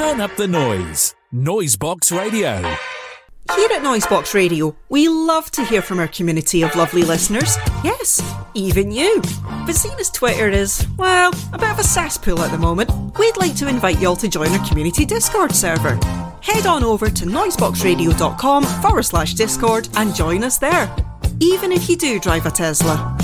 Turn up the noise. Noisebox Radio. Here at Noisebox Radio, we love to hear from our community of lovely listeners. Yes, even you. But seeing as Twitter is, well, a bit of a cesspool at the moment, we'd like to invite you all to join our community Discord server. Head on over to noiseboxradio.com/Discord and join us there. Even if you do drive a Tesla.